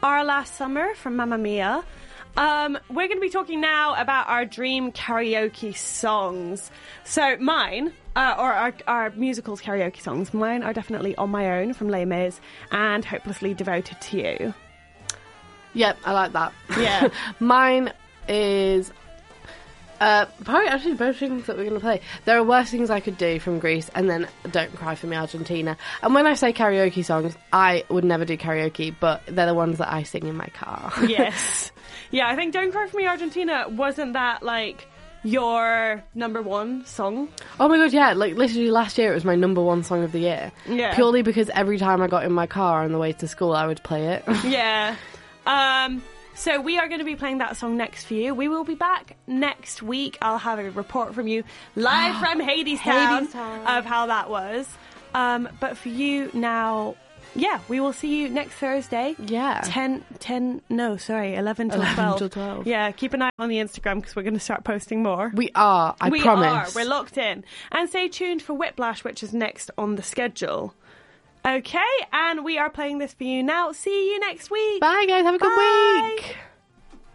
Our Last Summer from Mamma Mia. We're going to be talking now about our dream karaoke songs. So mine, or our musicals karaoke songs, mine are definitely On My Own from Les Mis and Hopelessly Devoted to You. Yep, I like that. Yeah. Mine is probably actually both things that we're going to play. There are Worse Things I Could Do from Greece, and then Don't Cry For Me Argentina. And when I say karaoke songs, I would never do karaoke, but they're the ones that I sing in my car. Yes. Yeah, I think Don't Cry For Me Argentina, wasn't that like your number one song? Oh my god, yeah, like literally last year it was my number one song of the year. Yeah. Purely because every time I got in my car on the way to school I would play it. Yeah. So we are going to be playing that song next for you. We will be back next week. I'll have a report from you live from Hadestown of how that was. But for you now, yeah, we will see you next Thursday. Yeah. 11 till 12. 12. Yeah, keep an eye on the Instagram because we're going to start posting more. We are, I promise. We're locked in. And stay tuned for Whiplash, which is next on the schedule. Okay, and we are playing this for you now. See you next week. Bye guys, have a good week.